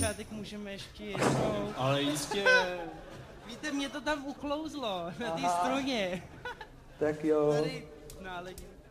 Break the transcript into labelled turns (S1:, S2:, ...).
S1: začátek můžeme ještě jednou.
S2: Ale jistě.
S1: Víte, mě to tam uklouzlo na té struně.
S3: Tak jo.
S1: Tady náledě.